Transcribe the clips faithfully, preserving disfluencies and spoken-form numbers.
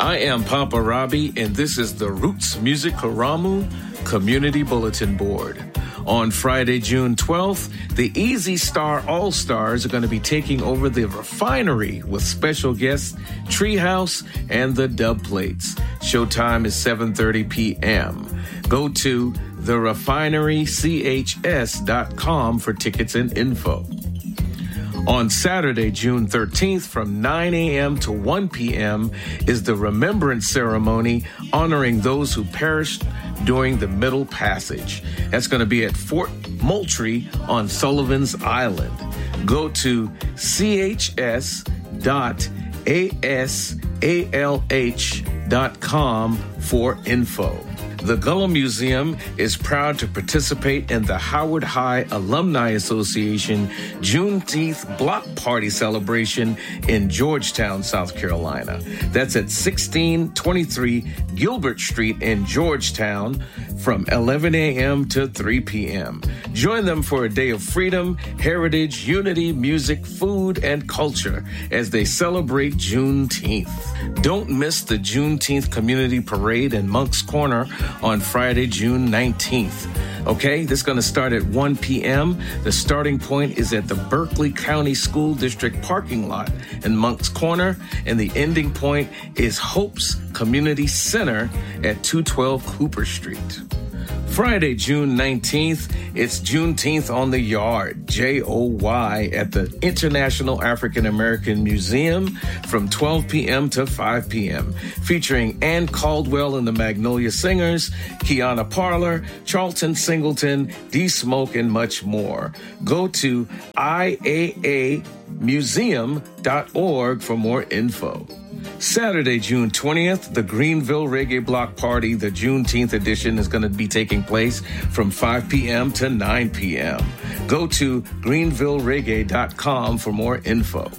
I am Papa Robbie, and this is the Roots Music Karamu Community Bulletin Board. On Friday, June twelfth, the Easy Star All-Stars are going to be taking over the Refinery with special guests Treehouse and the Dub Plates. Showtime is seven thirty p.m. Go to the refinery c h s dot com for tickets and info. On Saturday, June thirteenth, from nine a.m. to one p.m. is the Remembrance Ceremony honoring those who perished during the Middle Passage. That's going to be at Fort Moultrie on Sullivan's Island. Go to c h s dot a s a l h dot com for info. The Gullah Museum is proud to participate in the Howard High Alumni Association Juneteenth Block Party celebration in Georgetown, South Carolina. That's at sixteen twenty-three Gilbert Street in Georgetown from eleven a.m. to three p.m. Join them for a day of freedom, heritage, unity, music, food, and culture as they celebrate Juneteenth. Don't miss the Juneteenth Community Parade in Moncks Corner on Friday, June nineteenth. Okay, this is going to start at one p.m. The starting point is at the Berkeley County School District parking lot in Moncks Corner, and the ending point is Hope's Community Center at two twelve Cooper Street. Friday, June nineteenth, it's Juneteenth on the Yard, J O Y, at the International African American Museum from twelve p.m. to five p.m., featuring Ann Caldwell and the Magnolia Singers, Kiana Parler, Charlton Singleton, D-Smoke, and much more. Go to I A A museum dot org for more info. Saturday, June twentieth, the Greenville Reggae Block Party, the Juneteenth edition, is going to be taking place from five p.m. to nine p.m. Go to greenville reggae dot com for more info.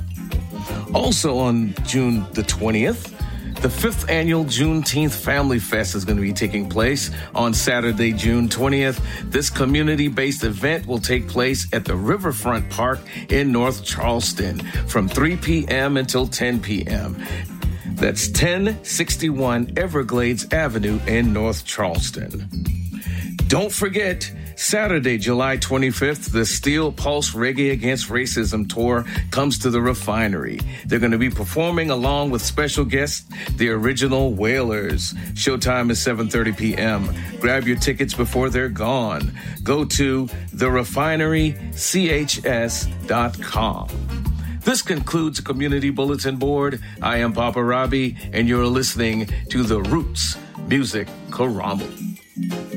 Also on June the twentieth, the fifth annual Juneteenth Family Fest is going to be taking place on Saturday, June twentieth. This community-based event will take place at the Riverfront Park in North Charleston from three p.m. until ten p.m. That's ten sixty-one Everglades Avenue in North Charleston. Don't forget, Saturday, July twenty-fifth, the Steel Pulse Reggae Against Racism Tour comes to the Refinery. They're going to be performing along with special guests, the Original Wailers. Showtime is seven thirty p.m. Grab your tickets before they're gone. Go to the refinery c h s dot com. This concludes the Community Bulletin Board. I am Papa Robbie, and you're listening to the Roots Music Karamu.